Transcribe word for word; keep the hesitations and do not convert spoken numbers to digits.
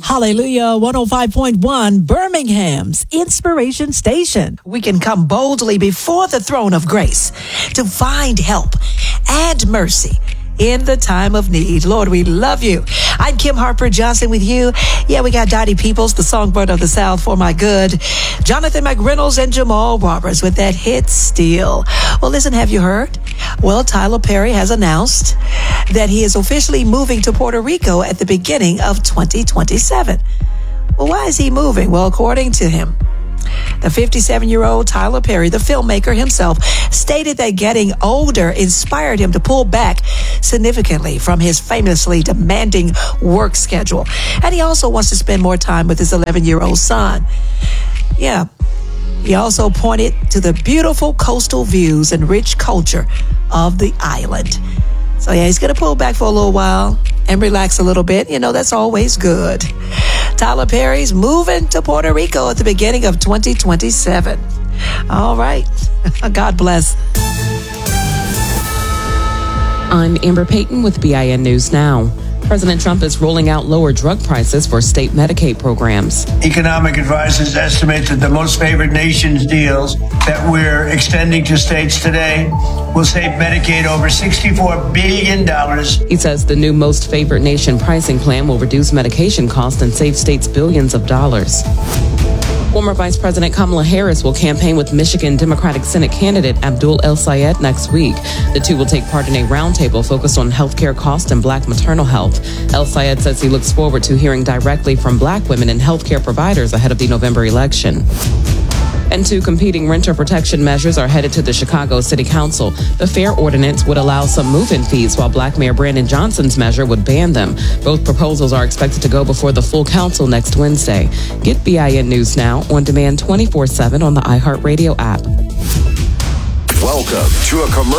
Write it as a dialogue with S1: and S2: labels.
S1: Hallelujah, one oh five point one, Birmingham's Inspiration Station. We can come boldly before the throne of grace to find help and mercy in the time of need. Lord, we love you. I'm Kim Harper Johnson with you. Yeah, we got Dottie Peoples, the songbird of the South, for my good. Jonathan McReynolds and Jamal Roberts with that hit Steel. Well, listen, have you heard? Well, Tyler Perry has announced that he is officially moving to Puerto Rico at the beginning of twenty twenty-seven. Well, why is he moving? Well, according to him, the fifty-seven-year-old Tyler Perry, the filmmaker himself, stated that getting older inspired him to pull back significantly from his famously demanding work schedule. And he also wants to spend more time with his eleven-year-old son. Yeah. He also pointed to the beautiful coastal views and rich culture of the island. So yeah, he's going to pull back for a little while and relax a little bit. You know, that's always good. Tyler Perry's moving to Puerto Rico at the beginning of twenty twenty-seven. All right. God bless.
S2: I'm Amber Payton with B I N News Now. President Trump is rolling out lower drug prices for state Medicaid programs.
S3: Economic advisors estimate that the most favored nations deals that we're extending to states today will save Medicaid over sixty-four billion dollars.
S2: He says the new most favored nation pricing plan will reduce medication costs and save states billions of dollars. Former Vice President Kamala Harris will campaign with Michigan Democratic Senate candidate Abdul El-Sayed next week. The two will take part in a roundtable focused on health care costs and black maternal health. El-Sayed says he looks forward to hearing directly from black women and health care providers ahead of the November election. And two competing renter protection measures are headed to the Chicago City Council. The fair ordinance would allow some move-in fees, while Black Mayor Brandon Johnson's measure would ban them. Both proposals are expected to go before the full council next Wednesday. Get B I N News Now on demand twenty-four seven on the iHeartRadio app.
S4: Welcome to a commercial